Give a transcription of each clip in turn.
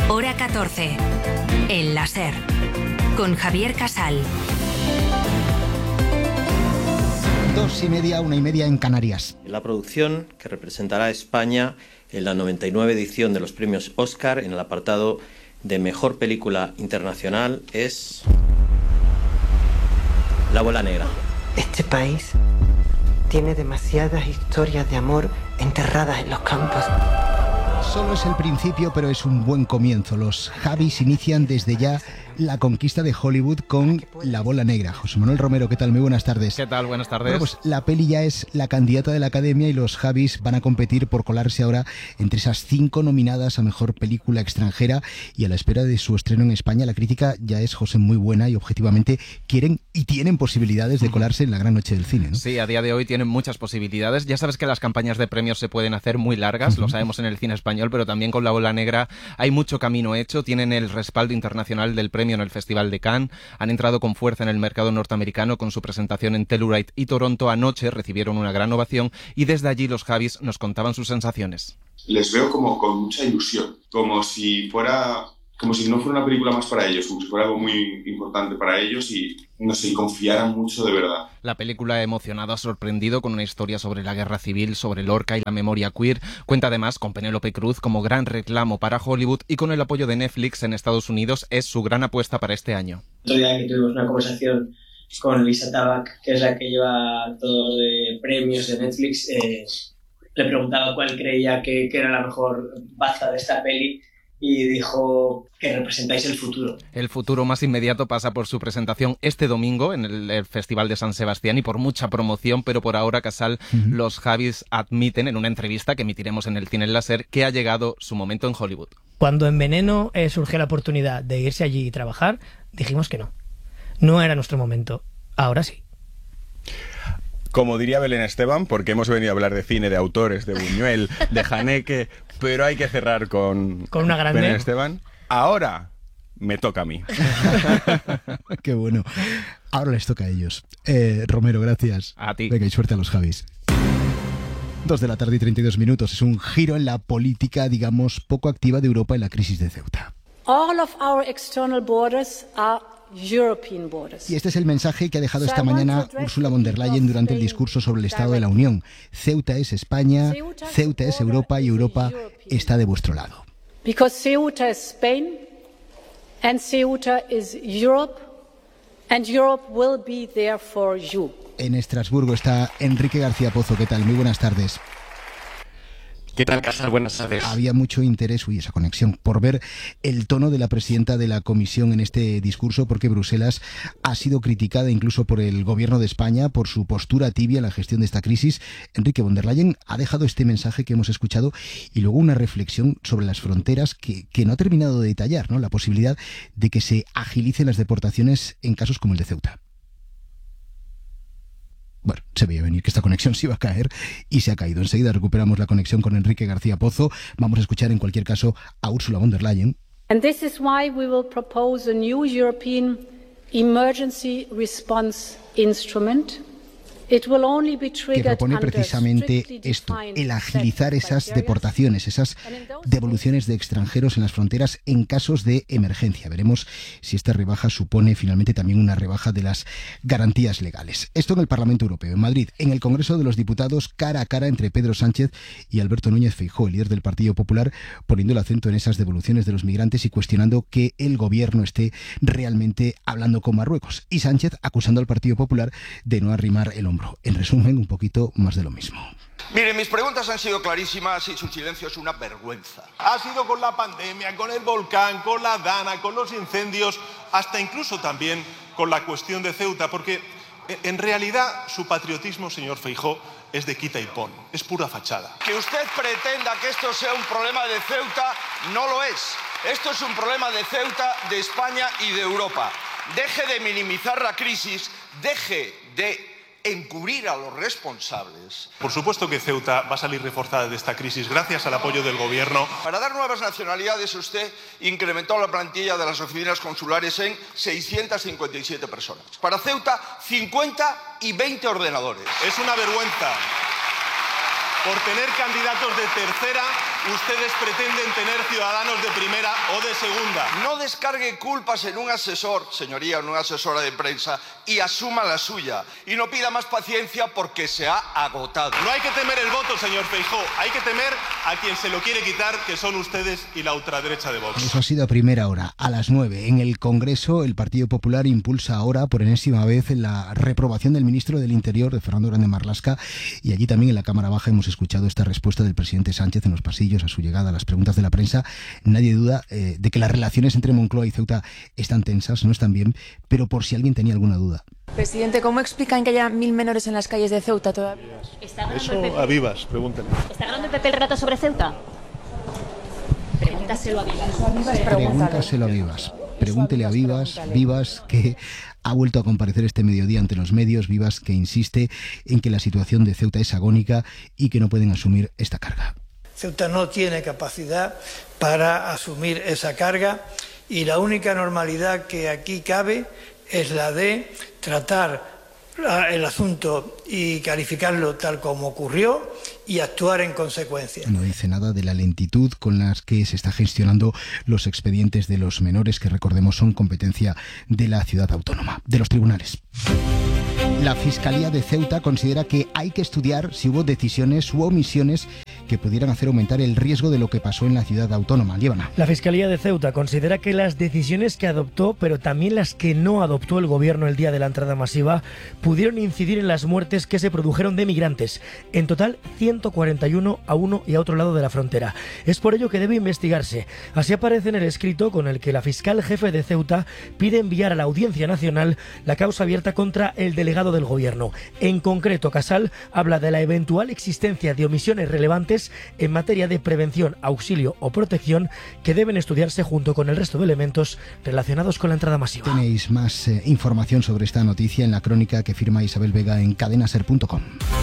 Hora 14. El láser. Con Javier Casal. 2:30, 1:30 en Canarias. La producción que representará a España en la 99 edición de los premios Oscar en el apartado de Mejor Película Internacional es La Bola Negra. Este país tiene demasiadas historias de amor enterradas en los campos. Solo es el principio, pero es un buen comienzo. Los Javis inician desde ya la conquista de Hollywood con La Bola Negra. José Manuel Romero, ¿qué tal? Muy buenas tardes. ¿Qué tal? Buenas tardes. Bueno, pues la peli ya es la candidata de la Academia y los Javis van a competir por colarse ahora entre esas 5 nominadas a Mejor Película Extranjera, y a la espera de su estreno en España. La crítica ya es, José, muy buena y objetivamente quieren y tienen posibilidades de colarse en la gran noche del cine, ¿no? Sí, a día de hoy tienen muchas posibilidades. Ya sabes que las campañas de premios se pueden hacer muy largas, lo sabemos en el cine español, pero también con La Bola Negra hay mucho camino hecho. Tienen el respaldo internacional del premio en el Festival de Cannes, han entrado con fuerza en el mercado norteamericano con su presentación en Telluride y Toronto. Anoche recibieron una gran ovación y desde allí los Javis nos contaban sus sensaciones. Les veo como con mucha ilusión, como si no fuera una película más para ellos, como si fuera algo muy importante para ellos y, no sé, confiaran mucho de verdad. La película ha emocionado, ha sorprendido con una historia sobre la guerra civil, sobre Lorca y la memoria queer. Cuenta además con Penélope Cruz como gran reclamo para Hollywood y con el apoyo de Netflix en Estados Unidos. Es su gran apuesta para este año. Otro día que tuvimos una conversación con Lisa Tabac, que es la que lleva todo de premios de Netflix, le preguntaba cuál creía que era la mejor baza de esta peli y dijo que representáis el futuro. El futuro más inmediato pasa por su presentación este domingo en el Festival de San Sebastián y por mucha promoción, pero por ahora, Casal, los Javis admiten en una entrevista que emitiremos en el Cine El Láser que ha llegado su momento en Hollywood. Cuando en Veneno surgió la oportunidad de irse allí y trabajar, dijimos que no. No era nuestro momento. Ahora sí. Como diría Belén Esteban, porque hemos venido a hablar de cine, de autores, de Buñuel, de Haneke, pero hay que cerrar con una grande. Belén Esteban. Ahora me toca a mí. Qué bueno. Ahora les toca a ellos. Romero, gracias. A ti. Venga, y suerte a los Javis. 2:32 Es un giro en la política, digamos, poco activa de Europa en la crisis de Ceuta. All of our external borders are European borders. Y este es el mensaje que ha dejado esta mañana Ursula von der Leyen durante el discurso sobre el Estado de la Unión. Ceuta es España, Ceuta es Europa y Europa está de vuestro lado. Because Ceuta is Spain and Ceuta is Europe and Europe will be there for you. En Estrasburgo está Enrique García Pozo. ¿Qué tal? Muy buenas tardes. ¿Qué tal, Casal? Buenas tardes. Había mucho interés, esa conexión, por ver el tono de la presidenta de la Comisión en este discurso, porque Bruselas ha sido criticada incluso por el gobierno de España por su postura tibia en la gestión de esta crisis. Enrique von der Leyen ha dejado este mensaje que hemos escuchado y luego una reflexión sobre las fronteras que no ha terminado de detallar, ¿no? La posibilidad de que se agilicen las deportaciones en casos como el de Ceuta. Bueno, se veía venir que esta conexión se iba a caer y se ha caído. Enseguida recuperamos la conexión con Enrique García Pozo. Vamos a escuchar en cualquier caso a Ursula von der Leyen. And this is why we will propose a new European emergency response instrument. It will only be triggered que propone under precisamente strictly esto, defined el agilizar sets esas criteria. deportaciones, esas devoluciones de extranjeros en las fronteras en casos de emergencia. Veremos si esta rebaja supone finalmente también una rebaja de las garantías legales. Esto en el Parlamento Europeo. En Madrid, en el Congreso de los Diputados, cara a cara entre Pedro Sánchez y Alberto Núñez Feijóo, el líder del Partido Popular, poniendo el acento en esas devoluciones de los migrantes y cuestionando que el gobierno esté realmente hablando con Marruecos. Y Sánchez acusando al Partido Popular de no arrimar el hombro. En resumen, un poquito más de lo mismo. Miren, mis preguntas han sido clarísimas y su silencio es una vergüenza. Ha sido con la pandemia, con el volcán, con la Dana, con los incendios, hasta incluso también con la cuestión de Ceuta, porque en realidad su patriotismo, señor Feijóo, es de quita y pon, es pura fachada. Que usted pretenda que esto sea un problema de Ceuta, no lo es. Esto es un problema de Ceuta, de España y de Europa. Deje de minimizar la crisis, deje de encubrir a los responsables. Por supuesto que Ceuta va a salir reforzada de esta crisis gracias al apoyo del gobierno. Para dar nuevas nacionalidades, usted incrementó la plantilla de las oficinas consulares en 657 personas. Para Ceuta, 50 y 20 ordenadores. Es una vergüenza por tener candidatos de tercera ustedes pretenden tener ciudadanos de primera o de segunda. No descargue culpas en un asesor, señoría, en una asesora de prensa, y asuma la suya. Y no pida más paciencia porque se ha agotado. No hay que temer el voto, señor Feijóo. Hay que temer a quien se lo quiere quitar, que son ustedes y la ultraderecha de Vox. Eso ha sido a primera hora, a las 9. En el Congreso, el Partido Popular impulsa ahora por enésima vez la reprobación del ministro del Interior, de Fernando Grande Marlaska, y allí también en la Cámara Baja hemos escuchado esta respuesta del presidente Sánchez en los pasillos a su llegada a las preguntas de la prensa. Nadie duda de que las relaciones entre Moncloa y Ceuta están tensas, no están bien, pero por si alguien tenía alguna duda. Presidente, ¿cómo explican que haya 1000 menores en las calles de Ceuta todavía? Eso a Vivas, pregúntale. ¿Está ganando el PP el relato sobre Ceuta? Pregúntaselo a Vivas. Pregúntaselo a Vivas. Pregúntele a Vivas, Vivas que ha vuelto a comparecer este mediodía ante los medios, Vivas que insiste en que la situación de Ceuta es agónica y que no pueden asumir esta carga. Ceuta no tiene capacidad para asumir esa carga y la única normalidad que aquí cabe es la de tratar el asunto y calificarlo tal como ocurrió y actuar en consecuencia. No dice nada de la lentitud con las que se está gestionando los expedientes de los menores, que recordemos son competencia de la ciudad autónoma, de los tribunales. La Fiscalía de Ceuta considera que hay que estudiar si hubo decisiones u omisiones que pudieran hacer aumentar el riesgo de lo que pasó en la ciudad autónoma. Líbana. La Fiscalía de Ceuta considera que las decisiones que adoptó, pero también las que no adoptó el gobierno el día de la entrada masiva, pudieron incidir en las muertes que se produjeron de migrantes. En total, 141 a uno y a otro lado de la frontera. Es por ello que debe investigarse. Así aparece en el escrito con el que la fiscal jefe de Ceuta pide enviar a la Audiencia Nacional la causa abierta contra el delegado del gobierno. En concreto, Casal habla de la eventual existencia de omisiones relevantes en materia de prevención, auxilio o protección que deben estudiarse junto con el resto de elementos relacionados con la entrada masiva. Tenéis más información sobre esta noticia en la crónica que firma Isabel Vega en cadenaser.com.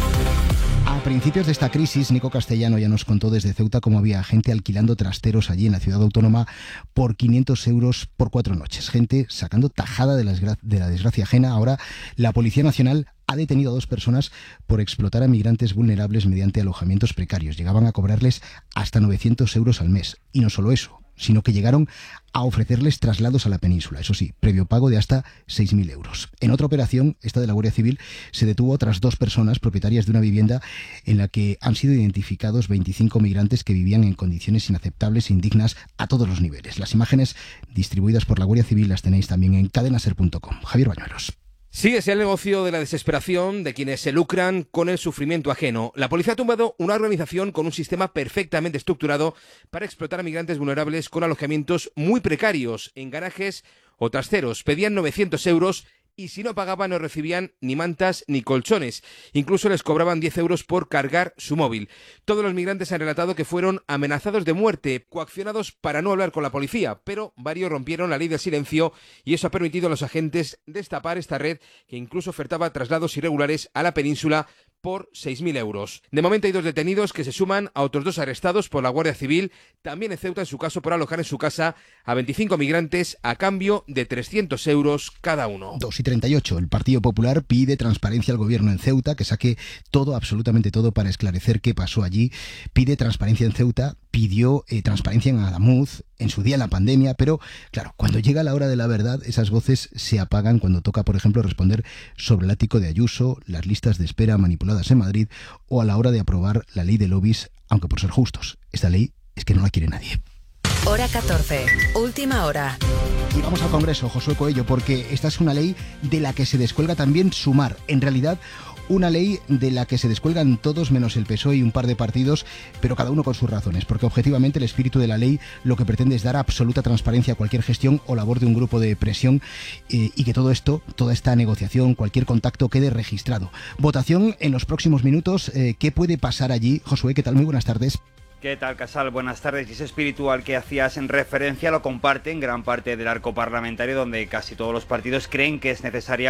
A principios de esta crisis, Nico Castellano ya nos contó desde Ceuta cómo había gente alquilando trasteros allí en la ciudad autónoma por 500 euros por 4 noches. Gente sacando tajada de la desgracia ajena. Ahora la Policía Nacional ha detenido a 2 personas por explotar a migrantes vulnerables mediante alojamientos precarios. Llegaban a cobrarles hasta 900 euros al mes. Y no solo eso, sino que llegaron a ofrecerles traslados a la península, eso sí, previo pago de hasta 6.000 euros. En otra operación, esta de la Guardia Civil, se detuvo a otras 2 personas propietarias de una vivienda en la que han sido identificados 25 migrantes que vivían en condiciones inaceptables e indignas a todos los niveles. Las imágenes distribuidas por la Guardia Civil las tenéis también en cadenaser.com. Javier Bañuelos. Sí, es el negocio de la desesperación de quienes se lucran con el sufrimiento ajeno. La policía ha tumbado una organización con un sistema perfectamente estructurado para explotar a migrantes vulnerables con alojamientos muy precarios en garajes o trasteros. Pedían 900 euros y si no pagaban no recibían ni mantas ni colchones. Incluso les cobraban 10 euros por cargar su móvil. Todos los migrantes han relatado que fueron amenazados de muerte, coaccionados para no hablar con la policía, pero varios rompieron la ley del silencio y eso ha permitido a los agentes destapar esta red que incluso ofertaba traslados irregulares a la península por 6.000 euros. De momento hay 2 detenidos que se suman a otros 2 arrestados por la Guardia Civil, también en Ceuta en su caso por alojar en su casa a 25 migrantes a cambio de 300 euros cada uno. 2:38. El Partido Popular pide transparencia al gobierno en Ceuta, que saque todo, absolutamente todo, para esclarecer qué pasó allí. Pide transparencia en Ceuta, pidió transparencia en Adamuz, en su día en la pandemia, pero claro, cuando llega la hora de la verdad, esas voces se apagan cuando toca, por ejemplo, responder sobre el ático de Ayuso, las listas de espera manipuladas en Madrid o a la hora de aprobar la ley de lobbies, aunque por ser justos, esta ley es que no la quiere nadie. Hora 14, última hora. Y vamos al Congreso, Josué Coello, porque esta es una ley de la que se descuelga también Sumar. En realidad, una ley de la que se descuelgan todos menos el PSOE y un par de partidos, pero cada uno con sus razones, porque objetivamente el espíritu de la ley lo que pretende es dar absoluta transparencia a cualquier gestión o labor de un grupo de presión y que todo esto, toda esta negociación, cualquier contacto quede registrado. Votación en los próximos minutos. ¿Qué puede pasar allí? Josué, ¿qué tal? Muy buenas tardes. ¿Qué tal, Casal? Buenas tardes. Y ese espíritu al que hacías en referencia lo comparten gran parte del arco parlamentario, donde casi todos los partidos creen que es necesaria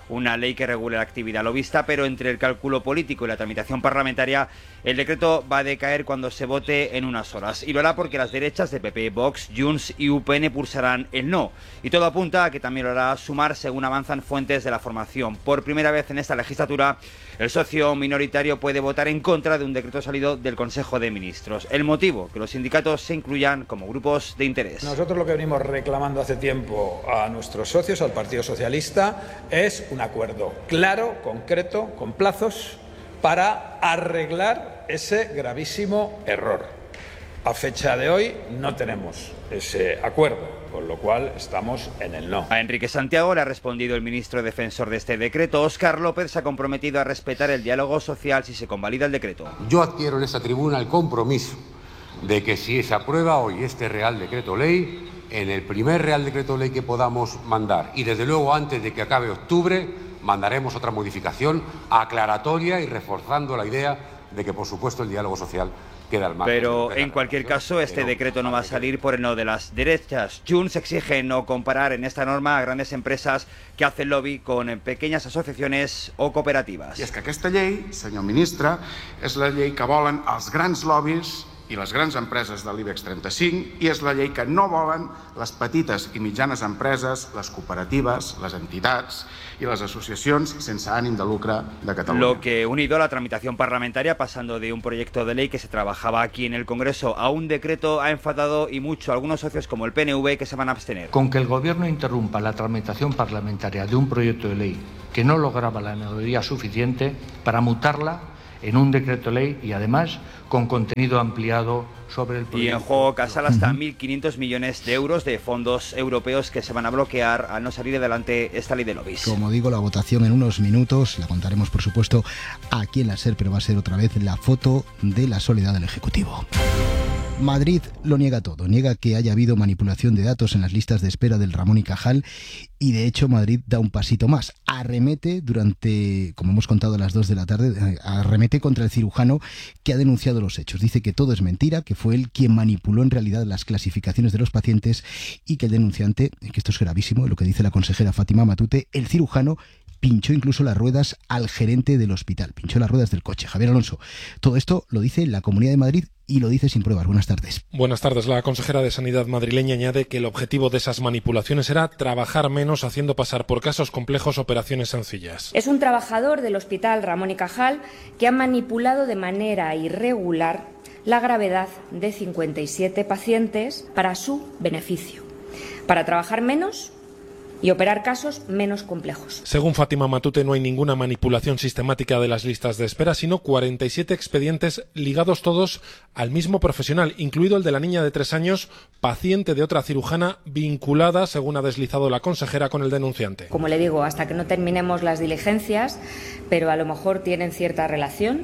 una ley que regule la actividad lobista, pero entre el cálculo político y la tramitación parlamentaria, el decreto va a decaer cuando se vote en unas horas. Y lo hará porque las derechas de PP, Vox, Junts y UPN pulsarán el no. Y todo apunta a que también lo hará Sumar, según avanzan fuentes de la formación. Por primera vez en esta legislatura, el socio minoritario puede votar en contra de un decreto salido del Consejo de Ministros. El motivo, que los sindicatos se incluyan como grupos de interés. Nosotros lo que venimos reclamando hace tiempo a nuestros socios, al Partido Socialista, es un acuerdo claro, concreto, con plazos, para arreglar ese gravísimo error. A fecha de hoy no tenemos ese acuerdo, con lo cual estamos en el no. A Enrique Santiago le ha respondido el ministro defensor de este decreto. Óscar López se ha comprometido a respetar el diálogo social si se convalida el decreto. Yo adquiero en esta tribuna el compromiso de que si se aprueba hoy este Real Decreto Ley, en el primer Real Decreto Ley que podamos mandar, y desde luego antes de que acabe octubre, mandaremos otra modificación aclaratoria y reforzando la idea de que, por supuesto, el diálogo social queda al margen. Pero en cualquier caso, este decreto no va a salir por el no de las derechas. Junts exige no comparar en esta norma a grandes empresas que hacen lobby con pequeñas asociaciones o cooperativas. I és que aquesta llei, senyor ministre, és la llei que volen els grans lobbies i les grans empreses de l'IBEX 35 i és la llei que no volen les petites i mitjanes empreses, les cooperatives, les entitats y las asociaciones sense ànim de lucre de Cataluña. Lo que, unido a la tramitación parlamentaria, pasando de un proyecto de ley que se trabajaba aquí en el Congreso a un decreto, ha enfadado y mucho a algunos socios como el PNV, que se van a abstener. Con que el Gobierno interrumpa la tramitación parlamentaria de un proyecto de ley que no lograba la mayoría suficiente para mutarla en un decreto ley y además con contenido ampliado sobre el proyecto. Y en juego, Casal, hasta 1.500 millones de euros de fondos europeos que se van a bloquear al no salir adelante esta ley de lobbies. Como digo, la votación en unos minutos, la contaremos por supuesto aquí en la SER, pero va a ser otra vez la foto de la soledad del Ejecutivo. Madrid lo niega todo, niega que haya habido manipulación de datos en las listas de espera del Ramón y Cajal y de hecho Madrid da un pasito más, arremete durante, como hemos contado a las 2 de la tarde, arremete contra el cirujano que ha denunciado los hechos. Dice que todo es mentira, que fue él quien manipuló en realidad las clasificaciones de los pacientes y que el denunciante, que esto es gravísimo, lo que dice la consejera Fátima Matute, el cirujano pinchó incluso las ruedas al gerente del hospital, pinchó las ruedas del coche. Javier Alonso, todo esto lo dice la Comunidad de Madrid y lo dice sin pruebas. Buenas tardes. Buenas tardes. La consejera de Sanidad madrileña añade que el objetivo de esas manipulaciones era trabajar menos haciendo pasar por casos complejos operaciones sencillas. Es un trabajador del Hospital Ramón y Cajal que ha manipulado de manera irregular la gravedad de 57 pacientes para su beneficio, para trabajar menos y operar casos menos complejos. Según Fátima Matute, no hay ninguna manipulación sistemática de las listas de espera, sino 47 expedientes ligados todos al mismo profesional, incluido el de la niña de 3 años, paciente de otra cirujana vinculada, según ha deslizado la consejera, con el denunciante. Como le digo, hasta que no terminemos las diligencias, pero a lo mejor tienen cierta relación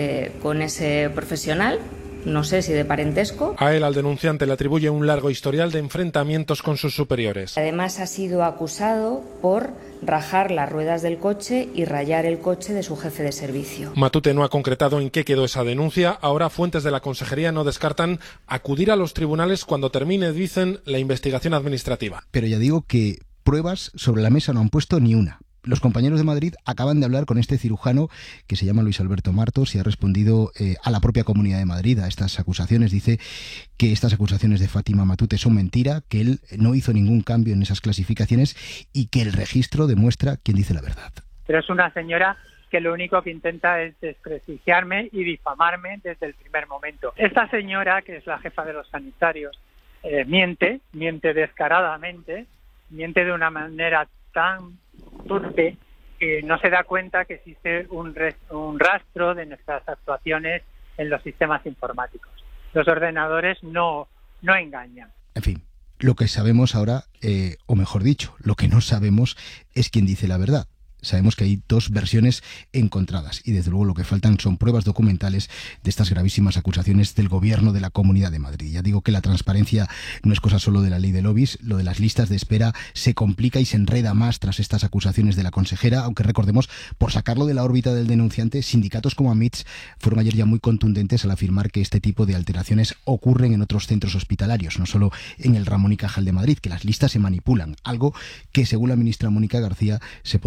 con ese profesional. No sé si de parentesco. A él, al denunciante, le atribuye un largo historial de enfrentamientos con sus superiores. Además, ha sido acusado por rajar las ruedas del coche y rayar el coche de su jefe de servicio. Matute no ha concretado en qué quedó esa denuncia. Ahora, fuentes de la consejería no descartan acudir a los tribunales cuando termine, dicen, la investigación administrativa. Pero ya digo que pruebas sobre la mesa no han puesto ni una. Los compañeros de Madrid acaban de hablar con este cirujano que se llama Luis Alberto Martos y ha respondido a la propia Comunidad de Madrid a estas acusaciones. Dice que estas acusaciones de Fátima Matute son mentira, que él no hizo ningún cambio en esas clasificaciones y que el registro demuestra quién dice la verdad. Pero es una señora que lo único que intenta es desprestigiarme y difamarme desde el primer momento. Esta señora, que es la jefa de los sanitarios, miente descaradamente, miente de una manera tan turpe que no se da cuenta que existe un rastro de nuestras actuaciones en los sistemas informáticos. Los ordenadores no engañan. En fin, lo que sabemos ahora, o mejor dicho, lo que no sabemos es quién dice la verdad. Sabemos que hay dos versiones encontradas y desde luego lo que faltan son pruebas documentales de estas gravísimas acusaciones del gobierno de la Comunidad de Madrid. Ya digo que la transparencia no es cosa solo de la ley de lobbies, lo de las listas de espera se complica y se enreda más tras estas acusaciones de la consejera, aunque recordemos, por sacarlo de la órbita del denunciante, sindicatos como AMITS fueron ayer ya muy contundentes al afirmar que este tipo de alteraciones ocurren en otros centros hospitalarios, no solo en el Ramón y Cajal de Madrid, que las listas se manipulan, algo que según la ministra Mónica García se podría haber evitado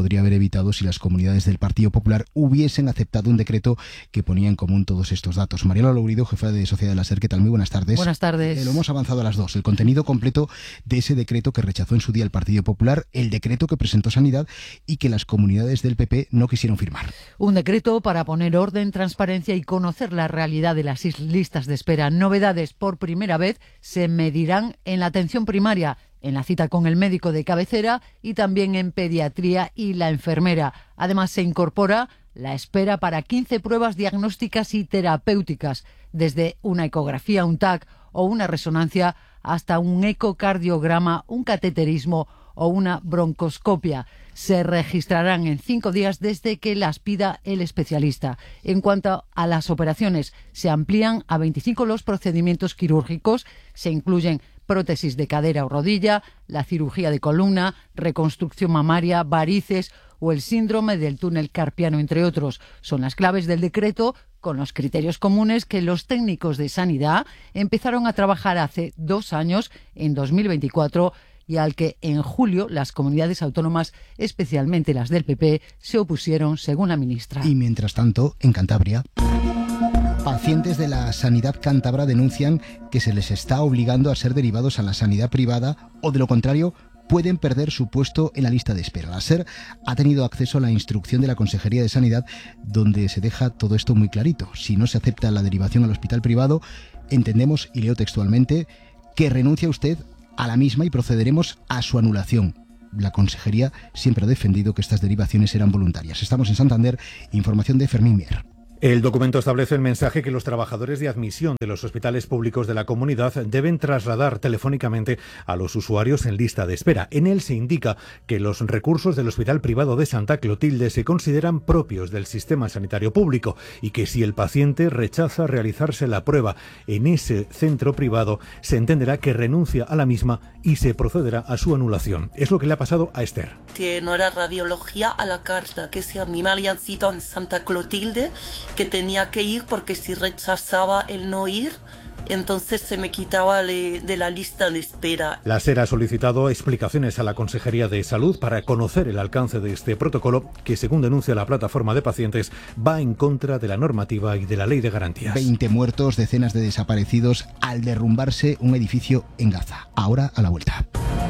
evitado si las comunidades del Partido Popular hubiesen aceptado un decreto que ponía en común todos estos datos. Mariela Lourido, jefa de Sociedad de la SER, ¿qué tal? Muy buenas tardes. Buenas tardes. Lo hemos avanzado a las 2. El contenido completo de ese decreto que rechazó en su día el Partido Popular, el decreto que presentó Sanidad y que las comunidades del PP no quisieron firmar. Un decreto para poner orden, transparencia y conocer la realidad de las listas de espera. Novedades: por primera vez se medirán en la atención primaria, en la cita con el médico de cabecera y también en pediatría y la enfermera. Además, se incorpora la espera para 15 pruebas diagnósticas y terapéuticas, desde una ecografía, un TAC o una resonancia hasta un ecocardiograma, un cateterismo o una broncoscopia. Se registrarán en 5 días desde que las pida el especialista. En cuanto a las operaciones, se amplían a 25 los procedimientos quirúrgicos. Se incluyen prótesis de cadera o rodilla, la cirugía de columna, reconstrucción mamaria, varices o el síndrome del túnel carpiano, entre otros. Son las claves del decreto, con los criterios comunes que los técnicos de sanidad empezaron a trabajar hace 2 años, en 2024, y al que en julio las comunidades autónomas, especialmente las del PP, se opusieron, según la ministra. Y mientras tanto, en Cantabria, pacientes de la sanidad cántabra denuncian que se les está obligando a ser derivados a la sanidad privada o, de lo contrario, pueden perder su puesto en la lista de espera. La SER ha tenido acceso a la instrucción de la Consejería de Sanidad, donde se deja todo esto muy clarito. Si no se acepta la derivación al hospital privado, entendemos, y leo textualmente, que renuncia usted a la misma y procederemos a su anulación. La Consejería siempre ha defendido que estas derivaciones eran voluntarias. Estamos en Santander, información de Fermín Mier. El documento establece el mensaje que los trabajadores de admisión de los hospitales públicos de la comunidad deben trasladar telefónicamente a los usuarios en lista de espera. En él se indica que los recursos del Hospital Privado de Santa Clotilde se consideran propios del sistema sanitario público y que si el paciente rechaza realizarse la prueba en ese centro privado, se entenderá que renuncia a la misma y se procederá a su anulación. Es lo que le ha pasado a Esther. Que no era radiología a la carta, que si a mí me habían citado en Santa Clotilde, que tenía que ir porque si rechazaba el no ir, entonces se me quitaba de la lista de espera. La SER ha solicitado explicaciones a la Consejería de Salud para conocer el alcance de este protocolo que, según denuncia la plataforma de pacientes, va en contra de la normativa y de la ley de garantías. 20 muertos, decenas de desaparecidos al derrumbarse un edificio en Gaza. Ahora a la vuelta.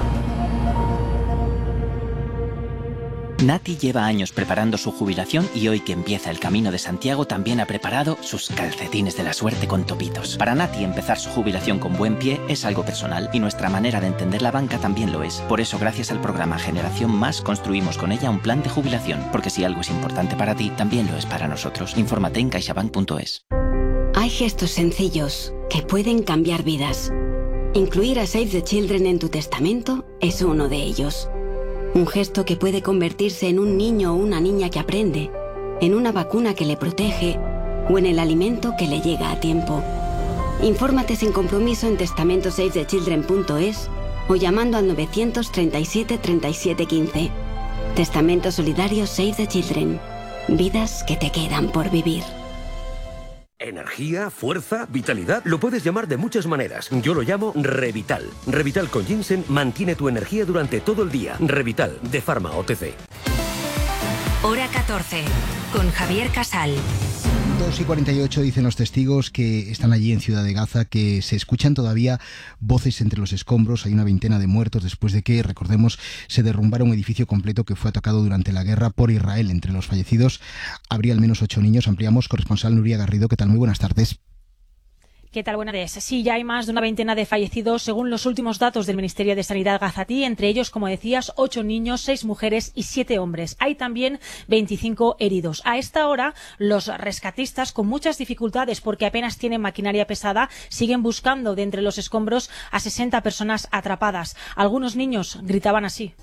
Nati lleva años preparando su jubilación y hoy que empieza el Camino de Santiago también ha preparado sus calcetines de la suerte con topitos. Para Nati empezar su jubilación con buen pie es algo personal y nuestra manera de entender la banca también lo es. Por eso, gracias al programa Generación Más, construimos con ella un plan de jubilación, porque si algo es importante para ti, también lo es para nosotros. Infórmate en caixabank.es. Hay gestos sencillos que pueden cambiar vidas. Incluir a Save the Children en tu testamento es uno de ellos. Un gesto que puede convertirse en un niño o una niña que aprende, en una vacuna que le protege o en el alimento que le llega a tiempo. Infórmate sin compromiso en testamentosavethechildren.es o llamando al 937 37 15. Testamento solidario Save the Children. Vidas que te quedan por vivir. Energía, fuerza, vitalidad, lo puedes llamar de muchas maneras. Yo lo llamo Revital. Revital con ginseng mantiene tu energía durante todo el día. Revital, de Pharma OTC. Hora 14, con Javier Casal. 2:48 dicen los testigos que están allí en Ciudad de Gaza, que se escuchan todavía voces entre los escombros. Hay una veintena de muertos después de que, recordemos, se derrumbara un edificio completo que fue atacado durante la guerra por Israel. Entre los fallecidos habría al menos 8 niños. Ampliamos, corresponsal Nuria Garrido. ¿Qué tal? Muy buenas tardes. ¿Qué tal? Buenas tardes. Sí, ya hay más de una veintena de fallecidos según los últimos datos del Ministerio de Sanidad gazatí, entre ellos, como decías, 8 niños, 6 mujeres y 7 hombres. Hay también 25 heridos. A esta hora, los rescatistas, con muchas dificultades porque apenas tienen maquinaria pesada, siguen buscando de entre los escombros a 60 personas atrapadas. Algunos niños gritaban así.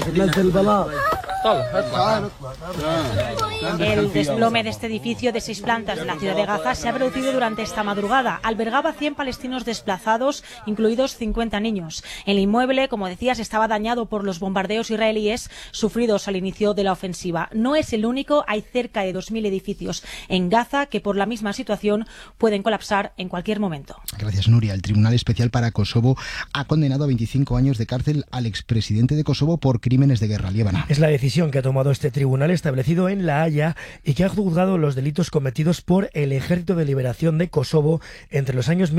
El desplome de este edificio de 6 plantas de la ciudad de Gaza se ha producido durante esta madrugada. Albergaba 100 palestinos desplazados, incluidos 50 niños. El inmueble, como decías, estaba dañado por los bombardeos israelíes sufridos al inicio de la ofensiva. No es el único, hay cerca de 2.000 edificios en Gaza que por la misma situación pueden colapsar en cualquier momento. Gracias, Nuria. El Tribunal Especial para Kosovo ha condenado a 25 años de cárcel al expresidente de Kosovo por crímenes de guerra. Líbana. Es la decisión decisión que ha tomado este tribunal establecido en La Haya y que ha juzgado los delitos cometidos por el Ejército de Liberación de Kosovo entre los años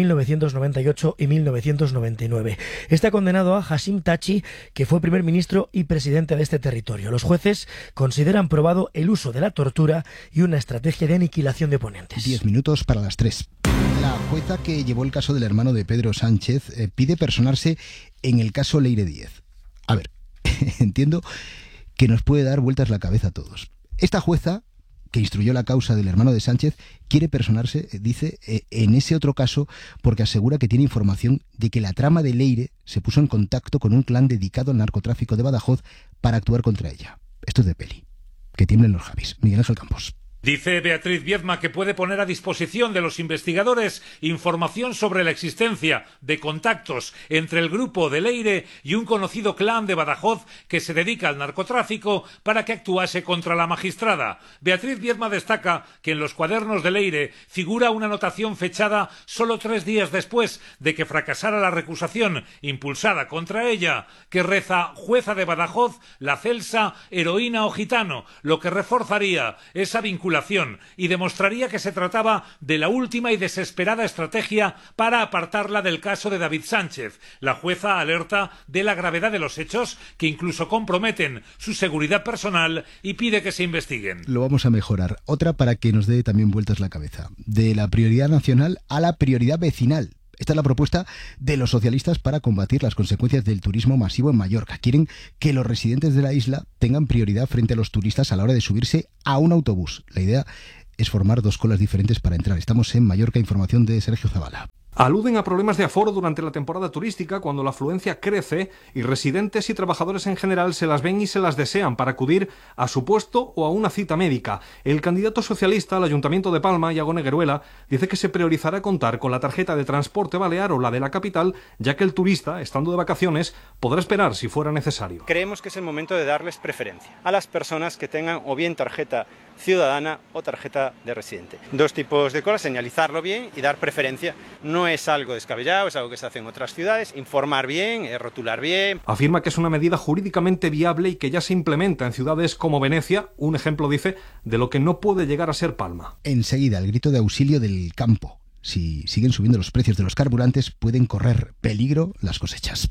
1998 y 1999. Está condenado a Hashim Thaçi, que fue primer ministro y presidente de este territorio. Los jueces consideran probado el uso de la tortura y una estrategia de aniquilación de oponentes. 10 minutos para las 3. La jueza que llevó el caso del hermano de Pedro Sánchez pide personarse en el caso Leire Díez. A ver, entiendo que nos puede dar vueltas la cabeza a todos. Esta jueza, que instruyó la causa del hermano de Sánchez, quiere personarse, dice, en ese otro caso porque asegura que tiene información de que la trama de Leire se puso en contacto con un clan dedicado al narcotráfico de Badajoz para actuar contra ella. Esto es de peli. Que tiemblen los Javis. Miguel Ángel Campos. Dice Beatriz Viedma que puede poner a disposición de los investigadores información sobre la existencia de contactos entre el grupo de Leire y un conocido clan de Badajoz que se dedica al narcotráfico para que actuase contra la magistrada. Beatriz Viedma destaca que en los cuadernos de Leire figura una anotación fechada solo 3 días después de que fracasara la recusación impulsada contra ella, que reza jueza de Badajoz, la Celsa, heroína o gitano, lo que reforzaría esa vinculación y demostraría que se trataba de la última y desesperada estrategia para apartarla del caso de David Sánchez. La jueza alerta de la gravedad de los hechos que incluso comprometen su seguridad personal y pide que se investiguen. Lo vamos a mejorar. Otra para que nos dé también vueltas la cabeza. De la prioridad nacional a la prioridad vecinal. Esta es la propuesta de los socialistas para combatir las consecuencias del turismo masivo en Mallorca. Quieren que los residentes de la isla tengan prioridad frente a los turistas a la hora de subirse a un autobús. La idea es formar 2 colas diferentes para entrar. Estamos en Mallorca, información de Sergio Zavala. Aluden a problemas de aforo durante la temporada turística cuando la afluencia crece y residentes y trabajadores en general se las ven y se las desean para acudir a su puesto o a una cita médica. El candidato socialista al Ayuntamiento de Palma, Iago Negueruela, dice que se priorizará contar con la tarjeta de transporte balear o la de la capital, ya que el turista, estando de vacaciones, podrá esperar si fuera necesario. Creemos que es el momento de darles preferencia a las personas que tengan o bien tarjeta ciudadana o tarjeta de residente. 2 tipos de cosas, señalizarlo bien y dar preferencia. No es algo descabellado, es algo que se hace en otras ciudades, informar bien, rotular bien. Afirma que es una medida jurídicamente viable y que ya se implementa en ciudades como Venecia, un ejemplo, dice, de lo que no puede llegar a ser Palma. Enseguida, el grito de auxilio del campo. Si siguen subiendo los precios de los carburantes, pueden correr peligro las cosechas.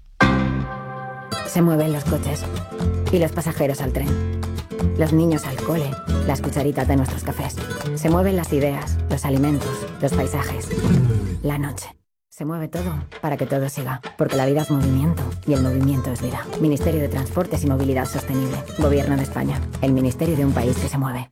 Se mueven los coches y los pasajeros al tren. Los niños al cole, las cucharitas de nuestros cafés. Se mueven las ideas, los alimentos, los paisajes, la noche. Se mueve todo para que todo siga, porque la vida es movimiento y el movimiento es vida. Ministerio de Transportes y Movilidad Sostenible. Gobierno de España. El ministerio de un país que se mueve.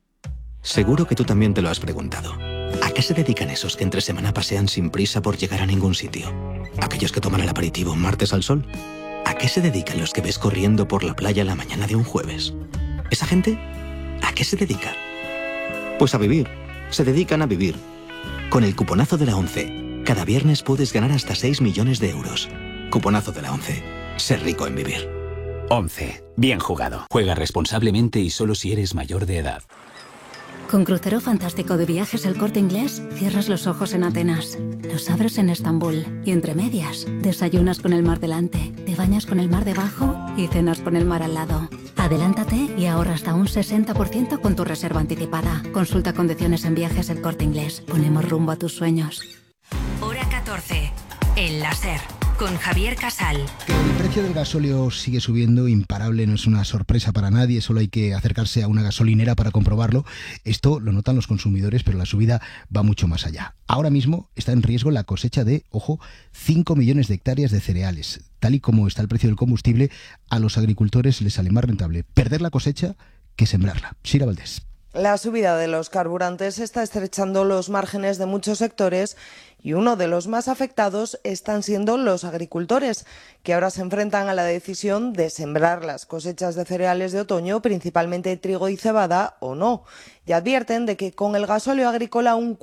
Seguro que tú también te lo has preguntado. ¿A qué se dedican esos que entre semana pasean sin prisa por llegar a ningún sitio? ¿Aquellos que toman el aperitivo martes al sol? ¿A qué se dedican los que ves corriendo por la playa la mañana de un jueves? ¿Esa gente? ¿A qué se dedica? Pues a vivir. Se dedican a vivir. Con el cuponazo de la ONCE, cada viernes puedes ganar hasta 6 millones de euros. Cuponazo de la ONCE. Ser rico en vivir. ONCE. Bien jugado. Juega responsablemente y solo si eres mayor de edad. Con Crucero Fantástico de Viajes El Corte Inglés, cierras los ojos en Atenas, los abres en Estambul y entre medias, desayunas con el mar delante, te bañas con el mar debajo y cenas con el mar al lado. Adelántate y ahorra hasta un 60% con tu reserva anticipada. Consulta condiciones en Viajes El Corte Inglés. Ponemos rumbo a tus sueños. Hora 14. El láser. Con Javier Casal. Que el precio del gasóleo sigue subiendo, imparable, no es una sorpresa para nadie, solo hay que acercarse a una gasolinera para comprobarlo. Esto lo notan los consumidores, pero la subida va mucho más allá. Ahora mismo está en riesgo la cosecha de, ojo, 5 millones de hectáreas de cereales. Tal y como está el precio del combustible, a los agricultores les sale más rentable perder la cosecha que sembrarla. Sira Valdés. La subida de los carburantes está estrechando los márgenes de muchos sectores y uno de los más afectados están siendo los agricultores, que ahora se enfrentan a la decisión de sembrar las cosechas de cereales de otoño, principalmente trigo y cebada, o no. Y advierten de que con el gasóleo agrícola un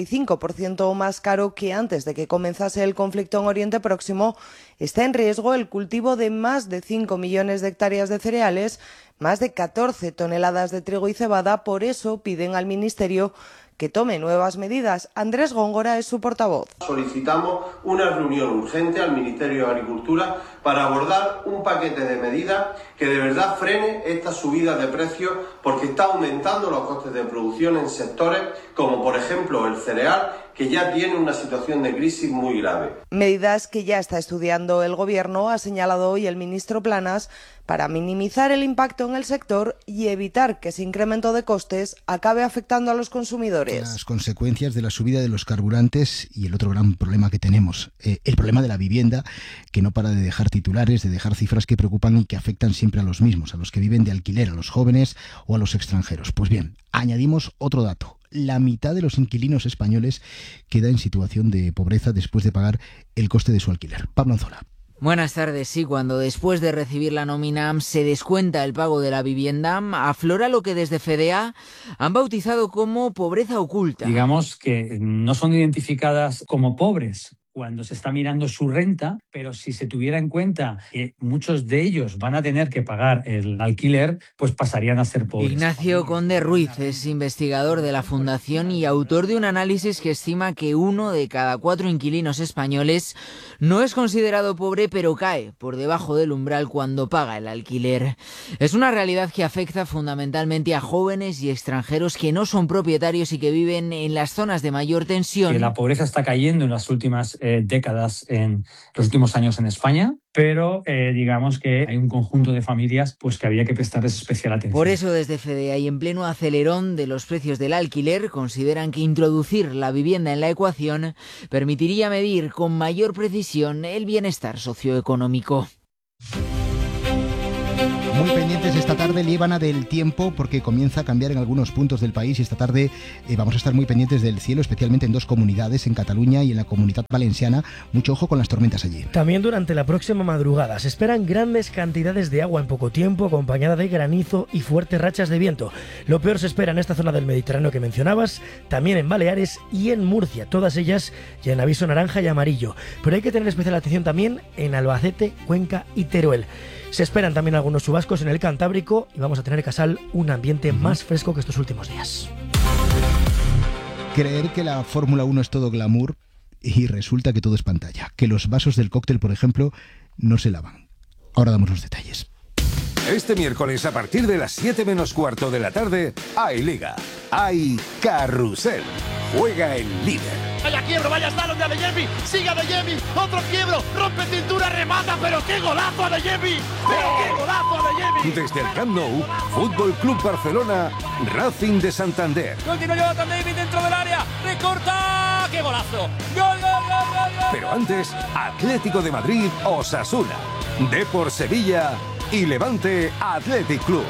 45% más caro que antes de que comenzase el conflicto en Oriente Próximo, está en riesgo el cultivo de más de 5 millones de hectáreas de cereales, más de 14 toneladas de trigo y cebada. Por eso piden al Ministerio que tome nuevas medidas. Andrés Góngora es su portavoz. Solicitamos una reunión urgente al Ministerio de Agricultura para abordar un paquete de medidas que de verdad frene esta subida de precios, porque está aumentando los costes de producción en sectores como por ejemplo el cereal, que ya tiene una situación de crisis muy grave. Medidas que ya está estudiando el Gobierno, ha señalado hoy el ministro Planas, para minimizar el impacto en el sector y evitar que ese incremento de costes acabe afectando a los consumidores. Las consecuencias de la subida de los carburantes y el otro gran problema que tenemos, el problema de la vivienda, que no para de dejar titulares, de dejar cifras que preocupan y que afectan siempre a los mismos, a los que viven de alquiler, a los jóvenes o a los extranjeros. Pues bien, añadimos otro dato. La mitad de los inquilinos españoles queda en situación de pobreza después de pagar el coste de su alquiler. Pablo Anzola. Buenas tardes. Sí, cuando después de recibir la nómina se descuenta el pago de la vivienda, aflora lo que desde FEDEA han bautizado como pobreza oculta. Digamos que no son identificadas como pobres cuando se está mirando su renta, pero si se tuviera en cuenta que muchos de ellos van a tener que pagar el alquiler, pues pasarían a ser pobres. Ignacio Conde Ruiz es investigador de la Fundación y autor de un análisis que estima que 1 de cada 4 inquilinos españoles no es considerado pobre, pero cae por debajo del umbral cuando paga el alquiler. Es una realidad que afecta fundamentalmente a jóvenes y extranjeros que no son propietarios y que viven en las zonas de mayor tensión. Que la pobreza está cayendo en las últimas décadas, en los últimos años en España, pero digamos que hay un conjunto de familias pues que había que prestarles especial atención. Por eso desde FEDEA y en pleno acelerón de los precios del alquiler consideran que introducir la vivienda en la ecuación permitiría medir con mayor precisión el bienestar socioeconómico. Muy pendientes esta tarde, Líbana, del tiempo, porque comienza a cambiar en algunos puntos del país y esta tarde vamos a estar muy pendientes del cielo, especialmente en 2 comunidades, en Cataluña y en la Comunidad Valenciana. Mucho ojo con las tormentas allí. También durante la próxima madrugada se esperan grandes cantidades de agua en poco tiempo, acompañada de granizo y fuertes rachas de viento. Lo peor se espera en esta zona del Mediterráneo que mencionabas, también en Baleares y en Murcia, todas ellas ya en aviso naranja y amarillo. Pero hay que tener especial atención también en Albacete, Cuenca y Teruel. Se esperan también algunos chubascos en el Cantábrico y vamos a tener, Casal, un ambiente más fresco que estos últimos días. Creer que la Fórmula 1 es todo glamour y resulta que todo es pantalla. Que los vasos del cóctel, por ejemplo, no se lavan. Ahora damos los detalles. Este miércoles a partir de las 7 menos cuarto de la tarde hay Liga, hay Carrusel, juega el líder. Vaya quiebro, vaya salón de Adeyemi, sigue Adeyemi, otro quiebro, rompe cintura, remata, pero qué golazo Adeyemi, pero qué golazo Adeyemi. Desde el Camp Nou, Fútbol Club Barcelona, Racing de Santander. Continúa Jonathan David dentro del área, recorta, qué golazo, gol, gol, gol, gol, gol. Pero antes, Atlético de Madrid, Osasuna, Depor Sevilla y Levante Athletic Club.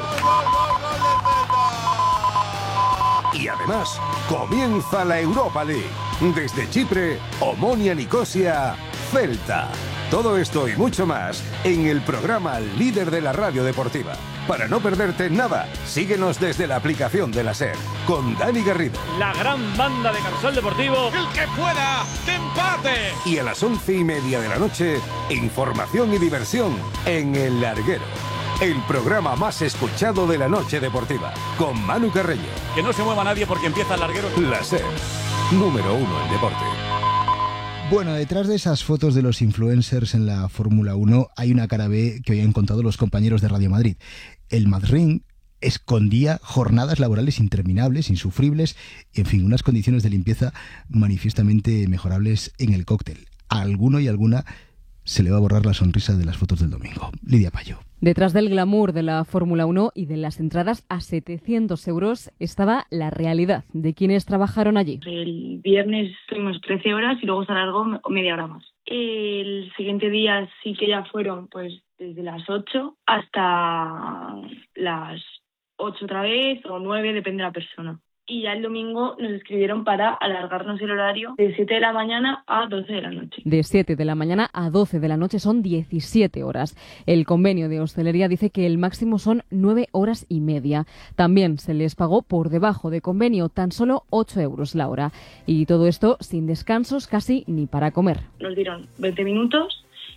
Y además, comienza la Europa League. Desde Chipre, Omonia Nicosia, Celta. Todo esto y mucho más en el programa líder de la radio deportiva. Para no perderte nada, síguenos desde la aplicación de la SER, con Dani Garrido. La gran banda de Carrusel Deportivo, el que pueda, ¡que empate! Y a las 11:30 de la noche, información y diversión en El Larguero. El programa más escuchado de la noche deportiva, con Manu Carreño. Que no se mueva nadie porque empieza El Larguero. La SER, número 1 en deporte. Bueno, detrás de esas fotos de los influencers en la Fórmula 1 hay una cara B que hoy han contado los compañeros de Radio Madrid. El Madrid escondía jornadas laborales interminables, insufribles, en fin, unas condiciones de limpieza manifiestamente mejorables en el cóctel. A alguno y alguna se le va a borrar la sonrisa de las fotos del domingo. Lidia Payo. Detrás del glamour de la Fórmula 1 y de las entradas a 700 euros estaba la realidad de quienes trabajaron allí. El viernes estuvimos 13 horas y luego se alargó media hora más. El siguiente día sí que ya fueron pues desde las 8 hasta las 8 otra vez o 9, depende de la persona. Y ya el domingo nos escribieron para alargarnos el horario de 7 de la mañana a 12 de la noche. De 7 de la mañana a 12 de la noche son 17 horas. El convenio de hostelería dice que el máximo son 9 horas y media. También se les pagó por debajo de convenio tan solo 8 euros la hora. Y todo esto sin descansos casi ni para comer. Nos dieron 20 minutos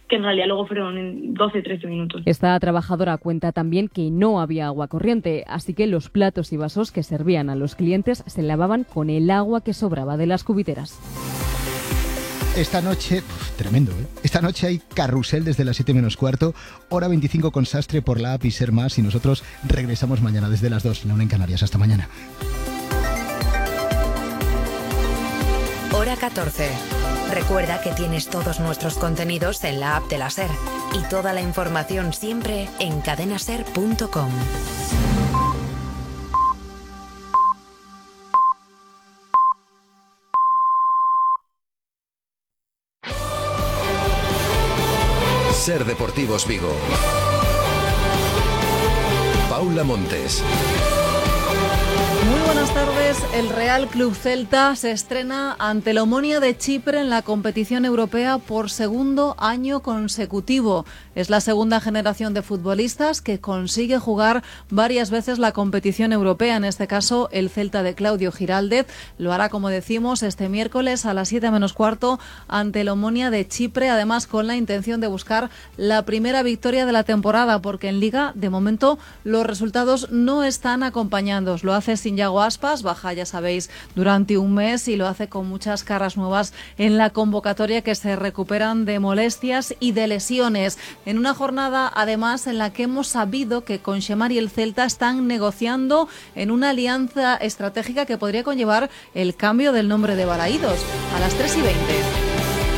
que en realidad luego fueron 12-13 minutos. Esta trabajadora cuenta también que no había agua corriente, así que los platos y vasos que servían a los clientes se lavaban con el agua que sobraba de las cubiteras. Esta noche, tremendo, ¿eh? Esta noche hay carrusel desde las 7 menos cuarto, hora 25 con Sastre por la app y Ser Más, y nosotros regresamos mañana desde las 2, la 1 en Canarias. Hasta mañana. Hora 14. Recuerda que tienes todos nuestros contenidos en la app de la SER y toda la información siempre en cadenaser.com. SER Deportivos Vigo. Paula Montes. Muy buenas tardes. El Real Club Celta se estrena ante el Omonia de Chipre en la competición europea por segundo año consecutivo. Es la segunda generación de futbolistas que consigue jugar varias veces la competición europea. En este caso, el Celta de Claudio Giraldez lo hará, como decimos, este miércoles a las 7 menos cuarto ante el Omonia de Chipre, además con la intención de buscar la primera victoria de la temporada, porque en Liga, de momento, los resultados no están acompañando. Lo hace sin Yago Aspas, baja, ya sabéis, durante un mes, y lo hace con muchas caras nuevas en la convocatoria que se recuperan de molestias y de lesiones. En una jornada, además, en la que hemos sabido que Conxemar y el Celta están negociando en una alianza estratégica que podría conllevar el cambio del nombre de Balaídos. A las 3:20.